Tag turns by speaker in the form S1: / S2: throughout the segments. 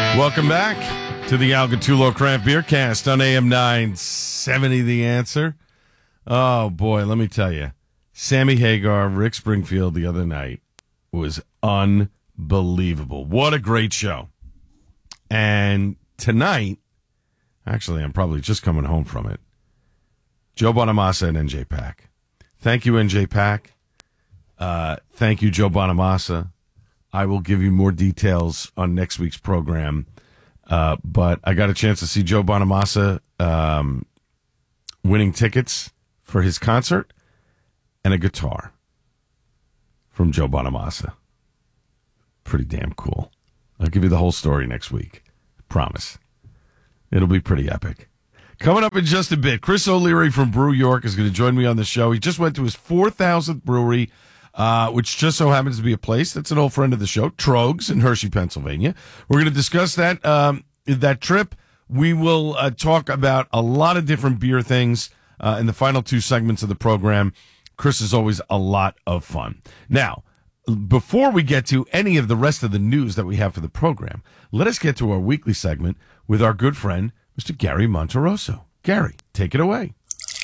S1: Welcome back to the Al Gattullo Craft Beer Cast on AM 970 The Answer. Oh, boy, let me tell you. Sammy Hagar, Rick Springfield the other night was unbelievable. What a great show. And tonight, actually, I'm probably just coming home from it, Joe Bonamassa and NJ Pack. Thank you, NJ Pack. Thank you, Joe Bonamassa. I will give you more details on next week's program. But I got a chance to see Joe Bonamassa winning tickets for his concert and a guitar from Joe Bonamassa. Pretty damn cool. I'll give you the whole story next week. Promise. It'll be pretty epic. Coming up in just a bit, Chris O'Leary from Brew York is going to join me on the show. He just went to his 4,000th brewery, which just so happens to be a place that's an old friend of the show, Trogs in Hershey, Pennsylvania. We're going to discuss that trip. We will talk about a lot of different beer things in the final two segments of the program. Chris is always a lot of fun. Now, before we get to any of the rest of the news that we have for the program, let us get to our weekly segment with our good friend, Mr. Gary Monterosso. Gary, take it away.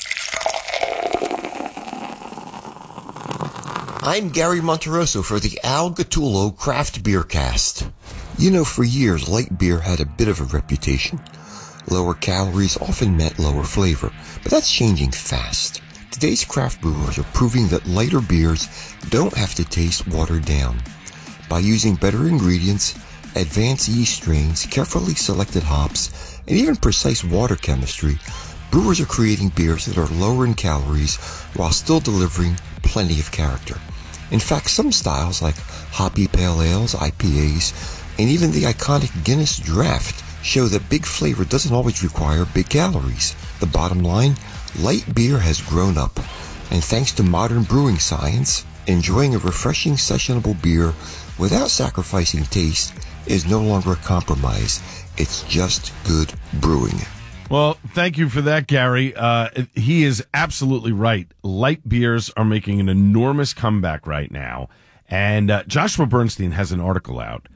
S2: I'm Gary Monterosso for the Al Gattullo Craft Beer Cast. You know, for years, light beer had a bit of a reputation. Lower calories often meant lower flavor, but that's changing fast. Today's craft brewers are proving that lighter beers don't have to taste watered down. By using better ingredients, advanced yeast strains, carefully selected hops, and even precise water chemistry, brewers are creating beers that are lower in calories while still delivering plenty of character. In fact, some styles like hoppy pale ales, IPAs, and even the iconic Guinness Draft show that big flavor doesn't always require big calories. The bottom line, light beer has grown up, and thanks to modern brewing science, enjoying a refreshing, sessionable beer without sacrificing taste is no longer a compromise. It's just good brewing.
S1: Well, thank you for that, Gary. He is absolutely right. Light beers are making an enormous comeback right now. And Joshua Bernstein has an article out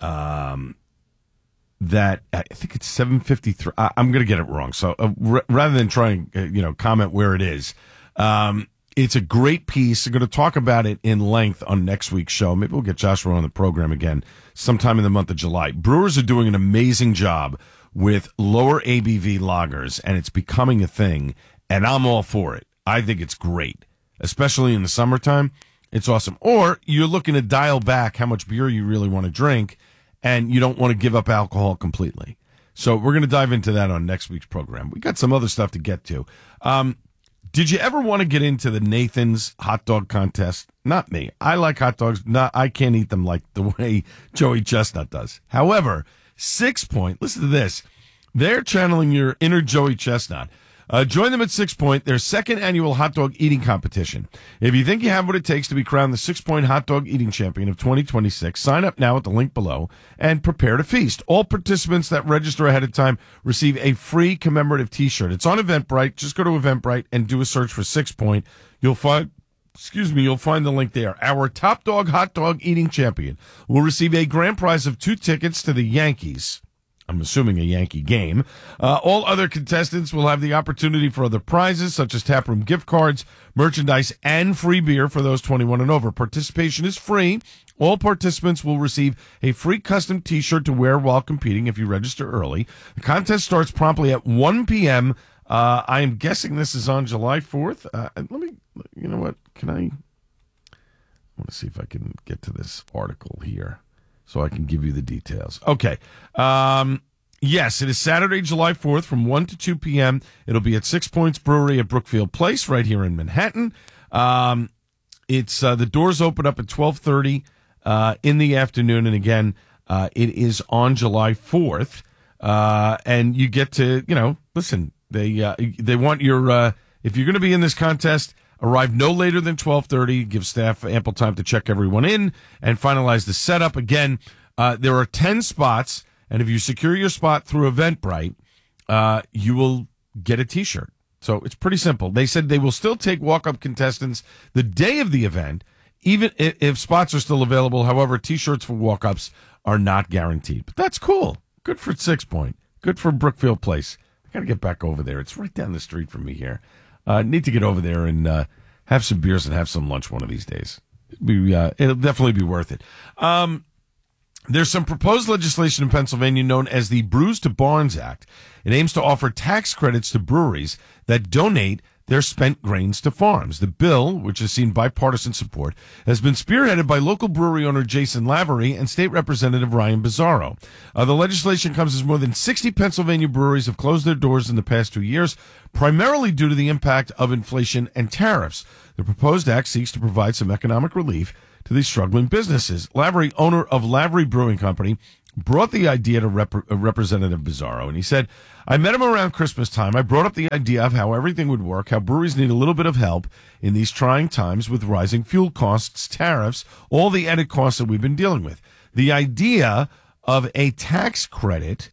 S1: that I think it's 753. I'm going to get it wrong. So rather than trying, comment where it is, it's a great piece. I'm going to talk about it in length on next week's show. Maybe we'll get Joshua on the program again sometime in the month of July. Brewers are doing an amazing job with lower ABV lagers, and it's becoming a thing, and I'm all for it. I think it's great, especially in the summertime. It's awesome. Or you're looking to dial back how much beer you really want to drink, and you don't want to give up alcohol completely. So we're going to dive into that on next week's program. We got some other stuff to get to. Did you ever want to get into the Nathan's hot dog contest? Not me. I like hot dogs. I can't eat them like the way Joey Chestnut does. However, 6 Point, listen to this. They're channeling your inner Joey Chestnut. Join them at 6 Point, their second annual hot dog eating competition. If you think you have what it takes to be crowned the 6 Point hot dog eating champion of 2026, sign up now at the link below and prepare to feast. All participants that register ahead of time receive a free commemorative t-shirt. It's on Eventbrite. Just go to Eventbrite and do a search for 6 Point. You'll find the link there. Our top dog hot dog eating champion will receive a grand prize of 2 tickets to the Yankees. I'm assuming a Yankee game. All other contestants will have the opportunity for other prizes, such as taproom gift cards, merchandise, and free beer for those 21 and over. Participation is free. All participants will receive a free custom t-shirt to wear while competing if you register early. The contest starts promptly at 1 p.m. I am guessing this is on July 4th. You know what? I want to see if I can get to this article here so I can give you the details. Okay. Yes, it is Saturday, July 4th from 1 to 2 p.m. It'll be at 6 Points Brewery at Brookfield Place right here in Manhattan. It's the doors open up at 12:30 in the afternoon. And again, it is on July 4th. And you get to, listen, they want your, if you're going to be in this contest, arrive no later than 12:30. Give staff ample time to check everyone in and finalize the setup. Again, there are 10 spots, and if you secure your spot through Eventbrite, you will get a T-shirt. So it's pretty simple. They said they will still take walk-up contestants the day of the event, even if spots are still available. However, T-shirts for walk-ups are not guaranteed. But that's cool. Good for Six Point. Good for Brookfield Place. I got to get back over there. It's right down the street from me here. Need to get over there and have some beers and have some lunch one of these days. It'll definitely be worth it. There's some proposed legislation in Pennsylvania known as the Brews to Barns Act. It aims to offer tax credits to breweries that donate their spent grains to farms. The bill, which has seen bipartisan support, has been spearheaded by local brewery owner Jason Lavery and State Representative Ryan Bizzarro. The legislation comes as more than 60 Pennsylvania breweries have closed their doors in the past 2 years, primarily due to the impact of inflation and tariffs. The proposed act seeks to provide some economic relief to these struggling businesses. Lavery, owner of Lavery Brewing Company, brought the idea to Representative Bizzarro, and he said, I met him around Christmas time. I brought up the idea of how everything would work, how breweries need a little bit of help in these trying times with rising fuel costs, tariffs, all the added costs that we've been dealing with. The idea of a tax credit,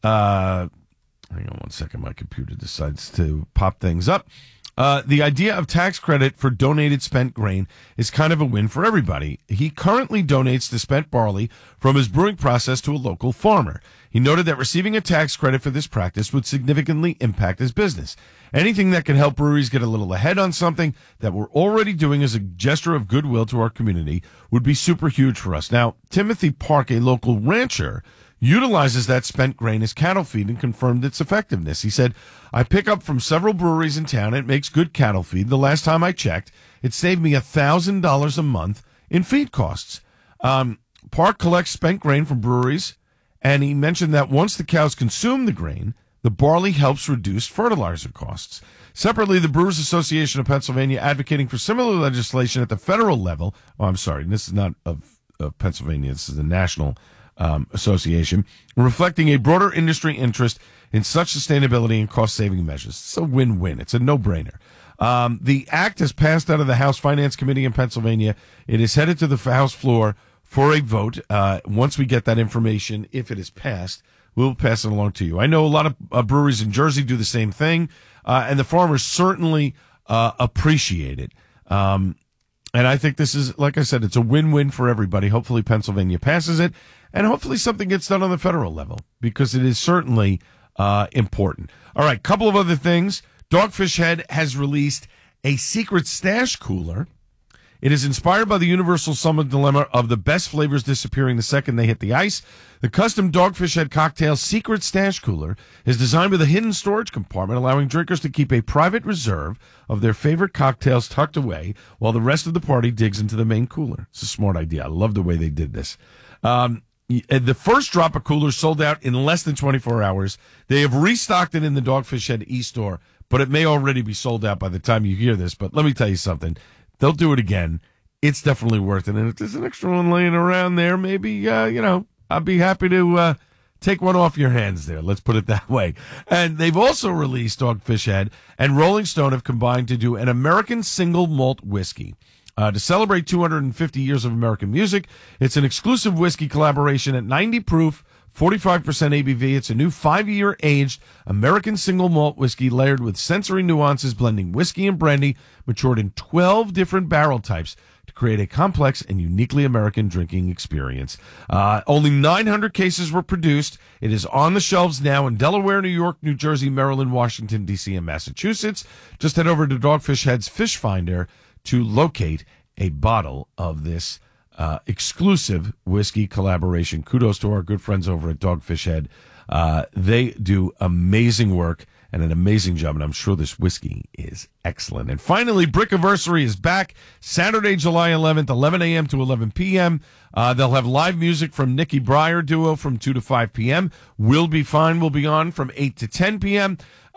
S1: hang on one second, my computer decides to pop things up. The idea of tax credit for donated spent grain is kind of a win for everybody. He currently donates the spent barley from his brewing process to a local farmer. He noted that receiving a tax credit for this practice would significantly impact his business. Anything that can help breweries get a little ahead on something that we're already doing as a gesture of goodwill to our community would be super huge for us. Now, Timothy Park, a local rancher, utilizes that spent grain as cattle feed and confirmed its effectiveness. He said, I pick up from several breweries in town. It makes good cattle feed. The last time I checked, it saved me $1,000 a month in feed costs. Park collects spent grain from breweries, and he mentioned that once the cows consume the grain, the barley helps reduce fertilizer costs. Separately, the Brewers Association of Pennsylvania advocating for similar legislation at the federal level. Oh, I'm sorry, this is not of Pennsylvania. This is the national association, reflecting a broader industry interest in such sustainability and cost-saving measures. It's a win-win. It's a no-brainer. The act has passed out of the House Finance Committee in Pennsylvania. It is headed to the House floor for a vote. Once we get that information, if it is passed, we'll pass it along to you. I know a lot of breweries in Jersey do the same thing, and the farmers certainly appreciate it. And I think this is, like I said, it's a win-win for everybody. Hopefully Pennsylvania passes it, and hopefully something gets done on the federal level, because it is certainly important. All right, couple of other things. Dogfish Head has released a secret stash cooler. It is inspired by the universal summer dilemma of the best flavors disappearing the second they hit the ice. The custom Dogfish Head cocktail secret stash cooler is designed with a hidden storage compartment, allowing drinkers to keep a private reserve of their favorite cocktails tucked away while the rest of the party digs into the main cooler. It's a smart idea. I love the way they did this. The first drop of coolers sold out in less than 24 hours. They have restocked it in the Dogfish Head e-store, but it may already be sold out by the time you hear this. But let me tell you something. They'll do it again. It's definitely worth it. And if there's an extra one laying around there, maybe, I'd be happy to take one off your hands there. Let's put it that way. And they've also released Dogfish Head, and Rolling Stone have combined to do an American single malt whiskey. To celebrate 250 years of American music, it's an exclusive whiskey collaboration at 90 proof, 45% ABV. It's a new 5-year aged American single malt whiskey layered with sensory nuances, blending whiskey and brandy, matured in 12 different barrel types to create a complex and uniquely American drinking experience. Only 900 cases were produced. It is on the shelves now in Delaware, New York, New Jersey, Maryland, Washington, D.C., and Massachusetts. Just head over to Dogfish Head's Fish Finder to locate a bottle of this exclusive whiskey collaboration. Kudos to our good friends over at Dogfish Head. They do amazing work and an amazing job, and I'm sure this whiskey is excellent. And finally, Brickiversary is back Saturday, July 11th, 11 a.m. to 11 p.m. They'll have live music from Nikki Breyer Duo from 2 to 5 p.m. We'll Be Fine will be on from 8 to 10 p.m.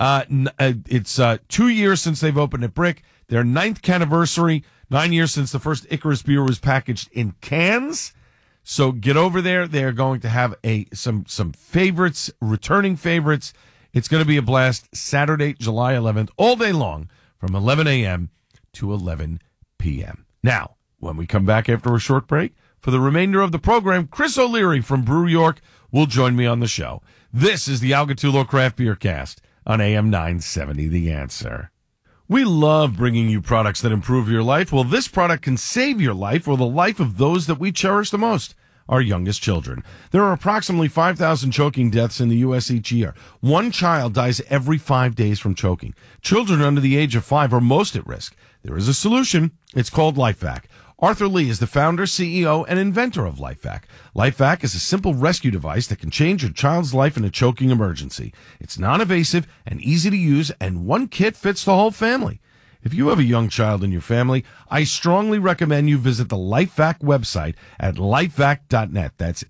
S1: It's 2 years since they've opened at Brick. Their 9th anniversary, 9 years since the first Icarus beer was packaged in cans. So get over there. They are going to have some favorites, returning favorites. It's going to be a blast Saturday, July 11th, all day long from 11 a.m. to 11 p.m. Now, when we come back after a short break, for the remainder of the program, Chris O'Leary from Brew York will join me on the show. This is the Al Gattullo Craft Beer Cast on AM 970, The Answer. We love bringing you products that improve your life. Well, this product can save your life or the life of those that we cherish the most. our youngest children. There are approximately 5,000 choking deaths in the U.S. each year. One child dies every 5 days from choking. Children under the age of 5 are most at risk. There is a solution. It's called LifeVac. Arthur Lee is the founder, CEO, and inventor of LifeVac. LifeVac is a simple rescue device that can change your child's life in a choking emergency. It's non-invasive and easy to use, and one kit fits the whole family. If you have a young child in your family, I strongly recommend you visit the LifeVac website at lifevac.net. That's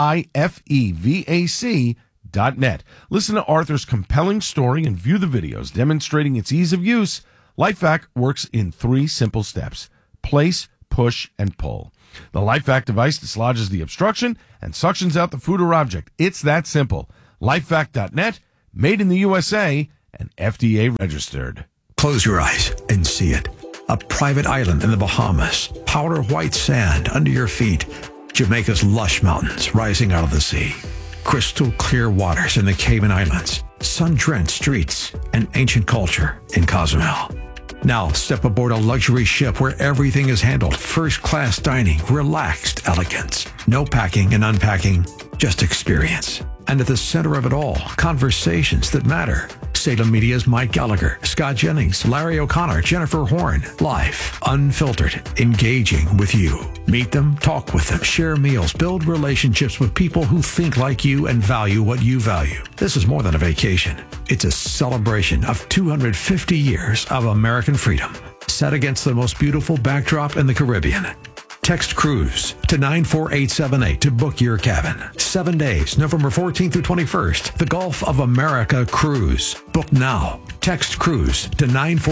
S1: LIFEVAC.net. Listen to Arthur's compelling story and view the videos demonstrating its ease of use. LifeVac works in 3 simple steps: place, push, and pull. The LifeVac device dislodges the obstruction and suctions out the food or object. It's that simple. LifeVac.net, made in the USA, and FDA registered.
S3: Close your eyes and see it. A private island in the Bahamas, powder white sand under your feet, Jamaica's lush mountains rising out of the sea, crystal clear waters in the Cayman Islands, sun-drenched streets, and ancient culture in Cozumel. Now step aboard a luxury ship where everything is handled. First-class dining, relaxed elegance. No packing and unpacking, just experience. And at the center of it all, conversations that matter. Salem Media's Mike Gallagher, Scott Jennings, Larry O'Connor, Jennifer Horn. Live, unfiltered, engaging with you. Meet them, talk with them, share meals, build relationships with people who think like you and value what you value. This is more than a vacation. It's a celebration of 250 years of American freedom, set against the most beautiful backdrop in the Caribbean. Text cruise to 94878 to book your cabin. 7 days, November 14th through 21st. The Gulf of America Cruise. Book now. Text cruise to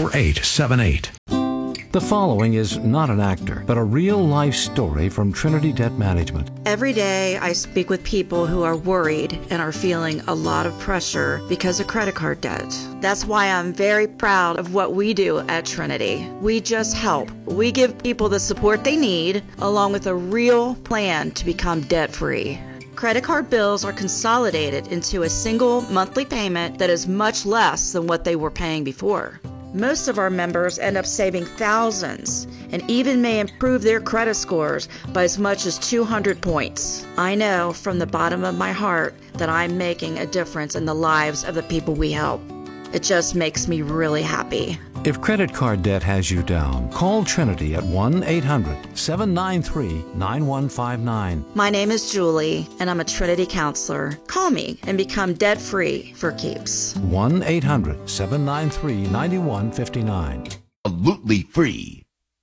S3: 94878.
S4: The following is not an actor, but a real-life story from Trinity Debt Management.
S5: Every day I speak with people who are worried and are feeling a lot of pressure because of credit card debt. That's why I'm very proud of what we do at Trinity. We just help. We give people the support they need, along with a real plan to become debt-free. Credit card bills are consolidated into a single monthly payment that is much less than what they were paying before. Most of our members end up saving thousands and even may improve their credit scores by as much as 200 points. I know from the bottom of my heart that I'm making a difference in the lives of the people we help. It just makes me really happy.
S4: If credit card debt has you down, call Trinity at 1-800-793-9159.
S5: My name is Julie, and I'm a Trinity counselor. Call me and become debt-free for keeps.
S4: 1-800-793-9159.
S6: Absolutely free.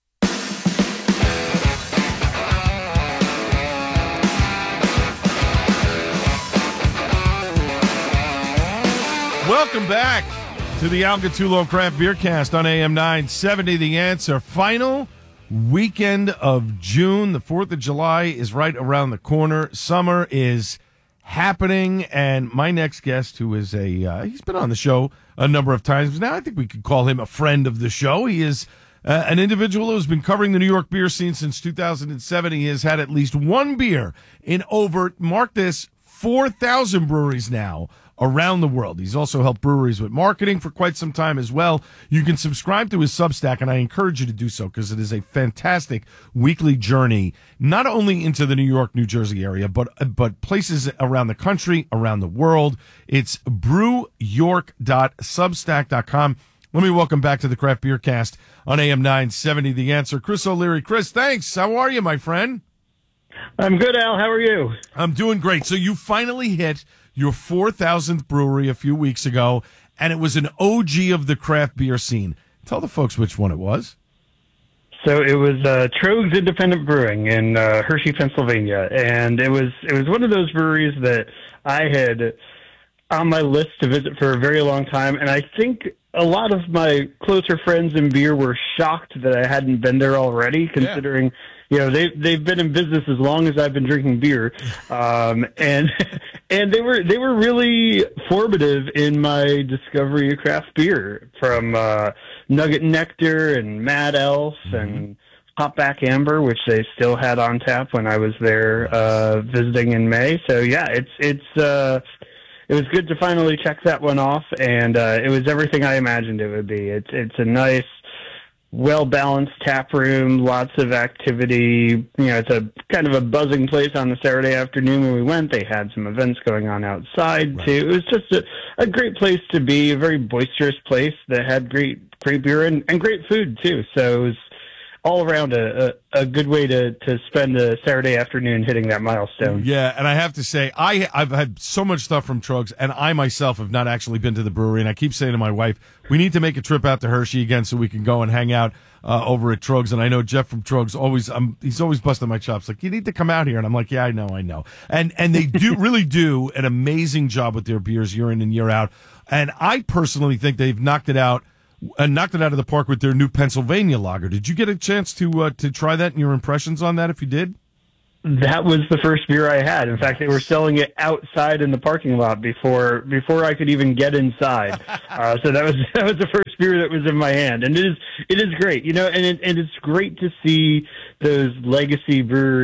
S1: Welcome back to the Al Gattullo Craft Beer Cast on AM 970. The Answer. Final weekend of June. The 4th of July is right around the corner. Summer is happening, and my next guest, who is he's been on the show a number of times now. I think we could call him a friend of the show. He is an individual who's been covering the New York beer scene since 2007. He has had at least one beer in over, mark this, 4,000 breweries now around the world. He's also helped breweries with marketing for quite some time as well. You can subscribe to his Substack, and I encourage you to do so because it is a fantastic weekly journey, not only into the New York, New Jersey area, but places around the country, around the world. It's brewyork.substack.com. Let me welcome back to the Craft Beer Cast on AM 970 The Answer, Chris O'Leary. Chris, thanks. How are you, my friend?
S7: I'm good, Al. How are you?
S1: I'm doing great. So you finally hit your 4,000th brewery a few weeks ago, and it was an OG of the craft beer scene. Tell the folks which one it was.
S7: So it was Troegs Independent Brewing in Hershey, Pennsylvania, and it was one of those breweries that I had on my list to visit for a very long time, and I think a lot of my closer friends in beer were shocked that I hadn't been there already, considering they've been in business as long as I've been drinking beer, and they were really formative in my discovery of craft beer, from Nugget Nectar and Mad Elf and Hopback Amber, which they still had on tap when I was there visiting in May. So yeah, it was good to finally check that one off, and it was everything I imagined it would be. It's a nice, well-balanced tap room, lots of activity. It's a kind of a buzzing place on the Saturday afternoon when we went. They had some events going on outside, too. It was just a great place to be, a very boisterous place that had great beer and great food, too. So it was all around a good way to spend a Saturday afternoon hitting that milestone.
S1: Yeah, and I have to say, I've had so much stuff from Trogs, and I myself have not actually been to the brewery, and I keep saying to my wife, we need to make a trip out to Hershey again so we can go and hang out over at Trogs. And I know Jeff from Trogs he's always busting my chops, like, you need to come out here. And I'm like, yeah, I know. And they really do an amazing job with their beers year in and year out. And I personally think they've knocked it out of the park with their new Pennsylvania lager. Did you get a chance to try that and your impressions on that if you did?
S7: That was the first beer I had. In fact, they were selling it outside in the parking lot before I could even get inside. So that was the first beer that was in my hand, and it is great, and it's great to see those legacy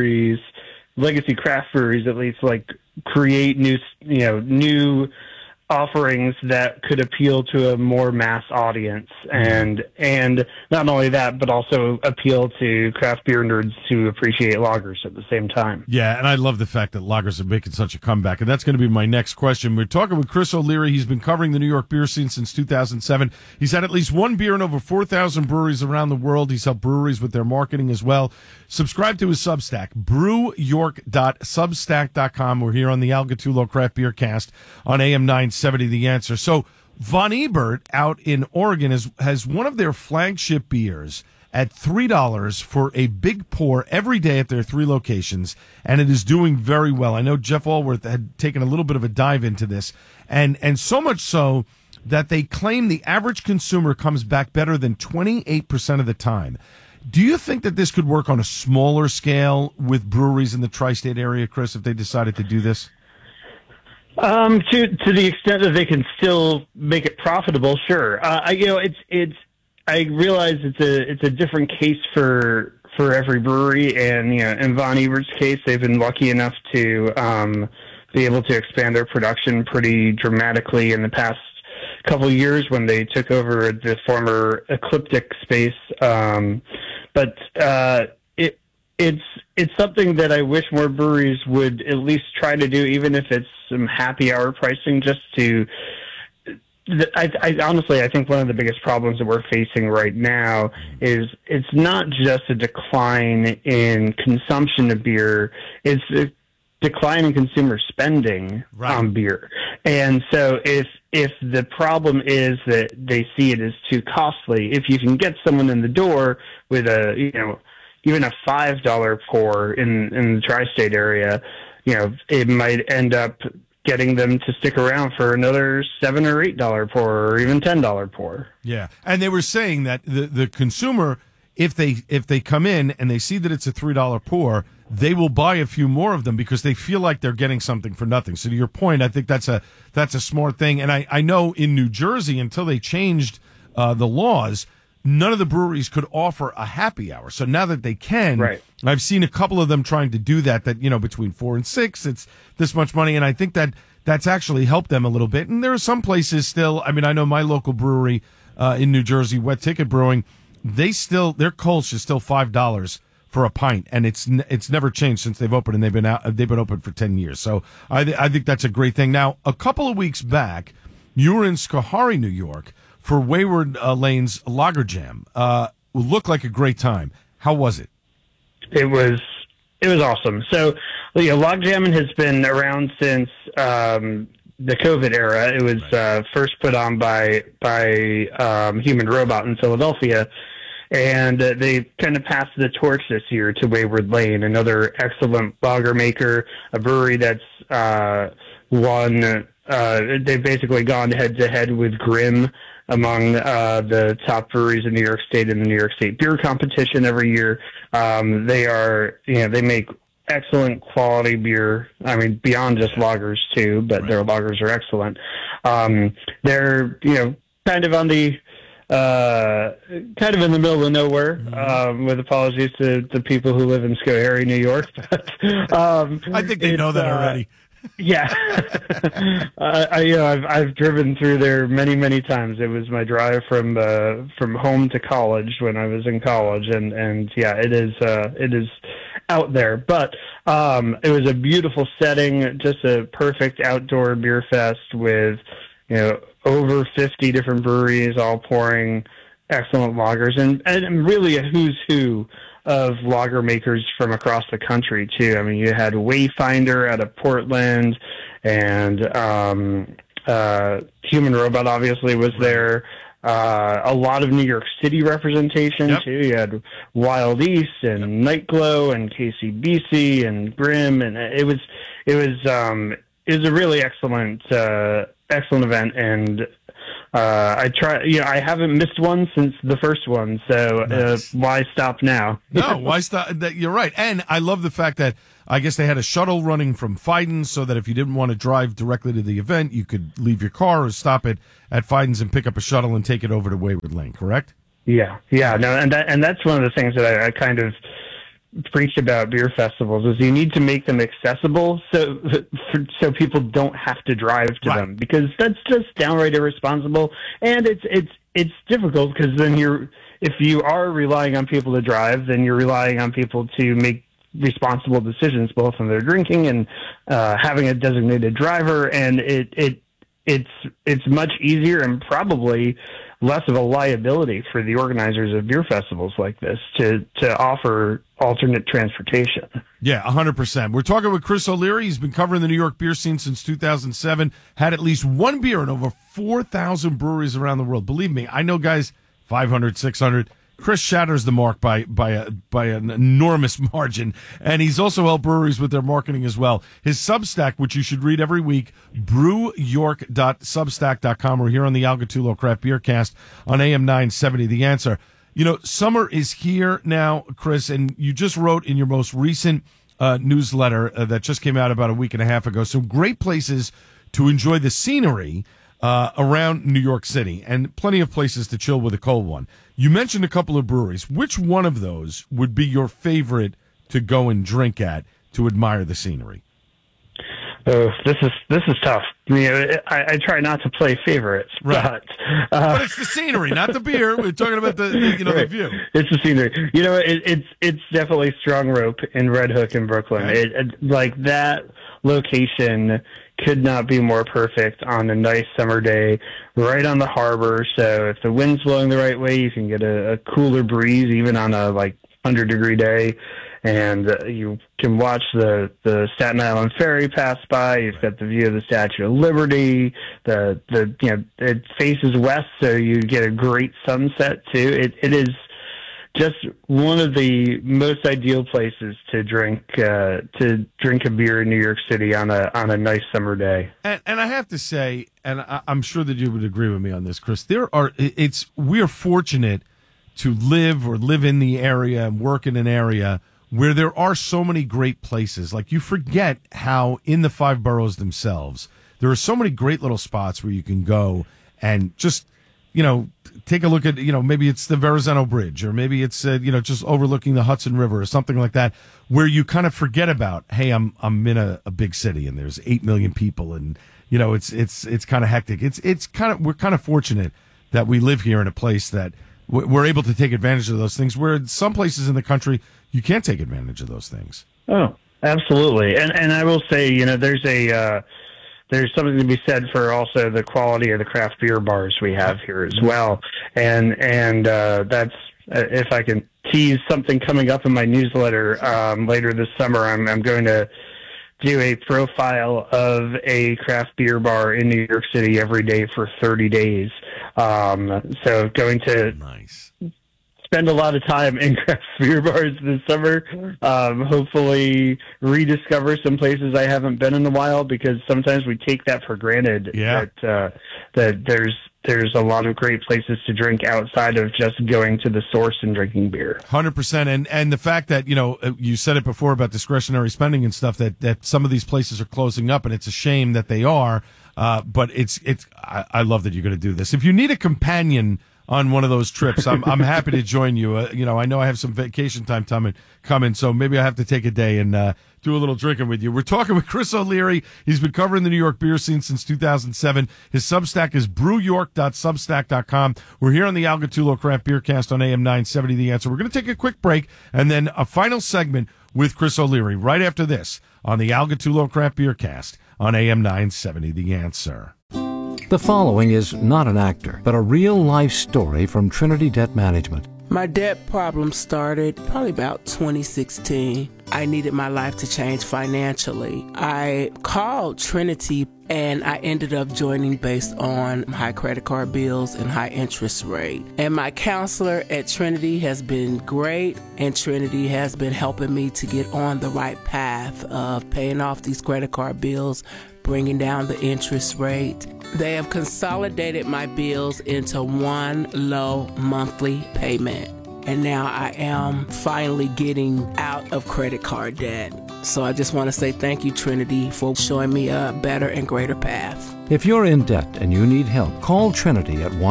S7: craft breweries at least, like, create new offerings that could appeal to a more mass audience, and not only that, but also appeal to craft beer nerds who appreciate lagers at the same time.
S1: Yeah, and I love the fact that lagers are making such a comeback, and that's going to be my next question. We're talking with Chris O'Leary. He's been covering the New York beer scene since 2007. He's had at least one beer in over 4,000 breweries around the world. He's helped breweries with their marketing as well. Subscribe to his Substack, brewyork.substack.com. We're here on the Al Gattullo Craft Beer Cast on AM 970 The Answer. So Von Ebert out in Oregon has one of their flagship beers at $3 for a big pour every day at their 3 locations, and it is doing very well. I know Jeff Allworth had taken a little bit of a dive into this, and so much so that they claim the average consumer comes back better than 28% of the time. Do you think that this could work on a smaller scale with breweries in the tri-state area, Chris, if they decided to do this?
S7: To the extent that they can still make it profitable, sure. I realize it's a different case for every brewery, and in Von Ebert's case, they've been lucky enough to be able to expand their production pretty dramatically in the past couple of years when they took over the former Ecliptic space. But it's something that I wish more breweries would at least try to do, even if it's some happy hour pricing, just to. I honestly think one of the biggest problems that we're facing right now is it's not just a decline in consumption of beer, it's a decline in consumer spending on beer. And so if the problem is that they see it as too costly, if you can get someone in the door with even a $5 pour in the tri-state area, it might end up getting them to stick around for another $7 or $8 pour, or even $10 pour.
S1: Yeah, and they were saying that the consumer, if they come in and they see that it's a $3 pour, they will buy a few more of them because they feel like they're getting something for nothing. So to your point, I think that's a smart thing. And I know in New Jersey, until they changed the laws, none of the breweries could offer a happy hour. So now that they can, right. I've seen a couple of them trying to do that between 4 and 6, it's this much money. And I think that's actually helped them a little bit. And there are some places still, I know my local brewery in New Jersey, Wet Ticket Brewing, their Kolsch is still $5 for a pint, and it's never changed since they've opened, and they've been open for 10 years. So I think that's a great thing. Now, a couple of weeks back, you were in Schoharie, New York, for Wayward Lane's Lager Jam. Looked like a great time. How was it? It was
S7: awesome. So, Log Jamming has been around since the COVID era. It was first put on by Human Robot in Philadelphia, and they kind of passed the torch this year to Wayward Lane, another excellent lager maker, a brewery that's won. They've basically gone head to head with Grimm among the top breweries in New York State in the New York State Beer Competition every year. They make excellent quality beer. Beyond just lagers too, but their lagers are excellent. They're kind of on the kind of in the middle of nowhere. With apologies to the people who live in Schoharie, New York. But,
S1: I think they know that already.
S7: Yeah, I've driven through there many times. It was my drive from home to college when I was in college, and yeah, it is out there. But it was a beautiful setting, just a perfect outdoor beer fest with over 50 different breweries all pouring excellent lagers, and really a who's who of lager makers from across the country too. I mean, you had Wayfinder out of Portland, and Human Robot obviously was there. A lot of New York City representation too. You had Wild East and Nightglow and KCBC and Grimm, and it was a really excellent event, and I haven't missed one since the first one, so nice. Why stop now?
S1: No, why stop? You're right. And I love the fact that I guess they had a shuttle running from Fidens so that if you didn't want to drive directly to the event, you could leave your car or stop it at Fidens and pick up a shuttle and take it over to Wayward Lane, correct?
S7: Yeah. No, and that's one of the things that I kind of preach about beer festivals is you need to make them accessible so people don't have to drive to them, because that's just downright irresponsible, and it's difficult because then if you are relying on people to drive, then you're relying on people to make responsible decisions both when they're drinking and having a designated driver, and it's much easier and probably less of a liability for the organizers of beer festivals like this to offer alternate transportation.
S1: Yeah, 100%. We're talking with Chris O'Leary. He's been covering the New York beer scene since 2007, had at least one beer in over 4,000 breweries around the world. Believe me, I know guys 500, 600. Chris shatters the mark by an enormous margin, and he's also helped breweries with their marketing as well. His Substack, which you should read every week, brewyork.substack.com. We're here on the Al Gattullo Craft Beer Cast on AM 970. The Answer. Summer is here now, Chris, and you just wrote in your most recent newsletter that just came out about a week and a half ago some great places to enjoy the scenery around New York City, and plenty of places to chill with a cold one. You mentioned a couple of breweries. Which one of those would be your favorite to go and drink at to admire the scenery?
S7: Oh, this is tough. I try not to play favorites,
S1: right. But it's the scenery, not the beer. We're talking about the the view.
S7: It's the scenery. It's definitely Strong Rope in Red Hook in Brooklyn. Right. Like that location could not be more perfect on a nice summer day, right on the harbor. So if the wind's blowing the right way, you can get a cooler breeze even on a 100-degree day. And you can watch the Staten Island Ferry pass by. You've got the view of the Statue of Liberty. It faces west, so you get a great sunset too. It is just one of the most ideal places to drink a beer in New York City on a nice summer day.
S1: And I have to say, and I'm sure that you would agree with me on this, Chris. We are fortunate to live in the area and work in an area where there are so many great places. Like, you forget how in the five boroughs themselves, there are so many great little spots where you can go and just, take a look at, maybe it's the Verrazano Bridge, or maybe it's, just overlooking the Hudson River or something like that, where you kind of forget about, hey, I'm in a big city and there's 8 million people and, it's kind of hectic. We're kind of fortunate that we live here in a place that we're able to take advantage of those things, where some places in the country you can't take advantage of those things.
S7: Oh, absolutely. And I will say, there's something to be said for also the quality of the craft beer bars we have here as well. And that's, if I can tease something coming up in my newsletter later this summer, I'm going to do a profile of a craft beer bar in New York City every day for 30 days. So going to spend a lot of time in craft beer bars this summer. Hopefully rediscover some places I haven't been in a while, because sometimes we take that for granted.
S1: Yeah.
S7: That there's a lot of great places to drink outside of just going to the source and drinking beer.
S1: 100%. And the fact that, you said it before about discretionary spending and stuff, that some of these places are closing up, and it's a shame that they are. But I love that you're going to do this. If you need a companion on one of those trips. I'm happy to join you. I know I have some vacation time coming, so maybe I have to take a day and do a little drinking with you. We're talking with Chris O'Leary. He's been covering the New York beer scene since 2007. His Substack is brewyork.substack.com. We're here on the Al Gattullo Craft Beer Cast on AM 970 The Answer. We're going to take a quick break and then a final segment with Chris O'Leary right after this on the Al Gattullo Craft Beer Cast on AM 970 The Answer.
S4: The following is not an actor, but a real-life story from Trinity Debt Management.
S6: My debt problem started probably about 2016. I needed my life to change financially. I called Trinity and I ended up joining based on high credit card bills and high interest rate. And my counselor at Trinity has been great, and Trinity has been helping me to get on the right path of paying off these credit card bills, bringing down the interest rate. They have consolidated my bills into one low monthly payment. And now I am finally getting out of credit card debt. So I just want to say thank you, Trinity, for showing me a better and greater path.
S4: If you're in debt and you need help, call Trinity at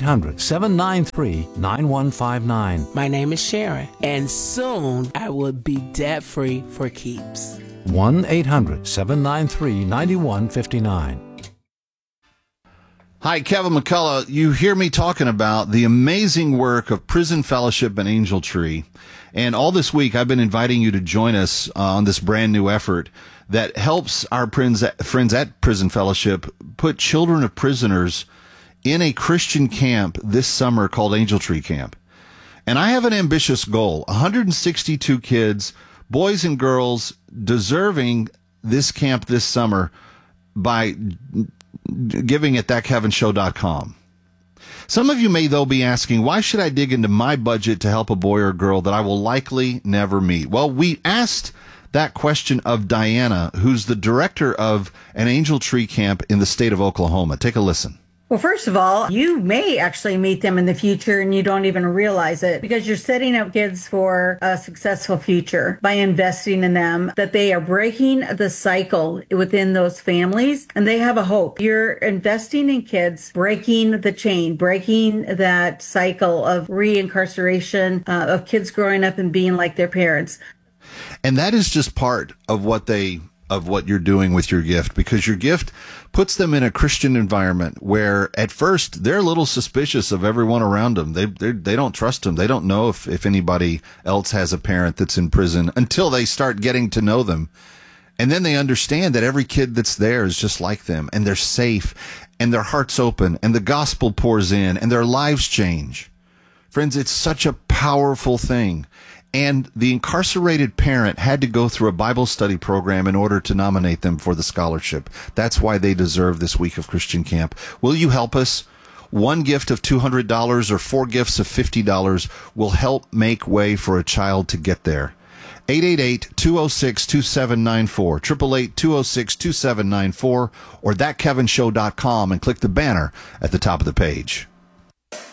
S4: 1-800-793-9159.
S6: My name is Sharon, and soon I will be debt-free for keeps.
S4: 1-800-793-9159.
S8: Hi, Kevin McCullough. You hear me talking about the amazing work of Prison Fellowship and Angel Tree. And all this week, I've been inviting you to join us on this brand new effort that helps our friends at Prison Fellowship put children of prisoners in a Christian camp this summer called Angel Tree Camp. And I have an ambitious goal, 162 kids, boys and girls, deserving this camp this summer by giving at thatkevinshow.com. Some of you may, though, be asking, why should I dig into my budget to help a boy or girl that I will likely never meet? Well, we asked that question of Diana, who's the director of an Angel Tree Camp in the state of Oklahoma. Take a listen.
S9: Well, first of all, you may actually meet them in the future and you don't even realize it, because you're setting up kids for a successful future by investing in them, that they are breaking the cycle within those families and they have a hope. You're investing in kids, breaking the chain, breaking that cycle of reincarceration, of kids growing up and being like their parents.
S8: And that is just part of what you're doing with your gift, because your gift puts them in a Christian environment where at first they're a little suspicious of everyone around them. They don't trust them. They don't know if anybody else has a parent that's in prison until they start getting to know them. And then they understand that every kid that's there is just like them, and they're safe, and their heart's open, and the gospel pours in, and their lives change. Friends, it's such a powerful thing. And the incarcerated parent had to go through a Bible study program in order to nominate them for the scholarship. That's why they deserve this week of Christian Camp. Will you help us? One gift of $200 or 4 gifts of $50 will help make way for a child to get there. 888-206-2794, 888-206-2794, or thatkevinshow.com, and click the banner at the top of the page.